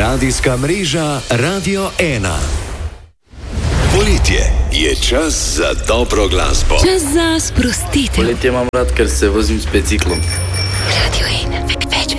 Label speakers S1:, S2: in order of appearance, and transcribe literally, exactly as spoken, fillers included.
S1: Radijska mreža Radio ena. Poletje je čas za dobro glasbo.
S2: Čas za sprostitev.
S3: Poletje imam rad, ker se vozim s biciklom.